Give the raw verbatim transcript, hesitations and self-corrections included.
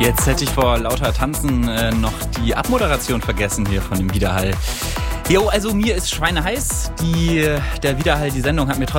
Jetzt hätte ich vor lauter Tanzen äh, noch die Abmoderation vergessen hier von dem Widerhall. Jo, also mir ist schweineheiß. Die, der Widerhall, die Sendung hat mir trotzdem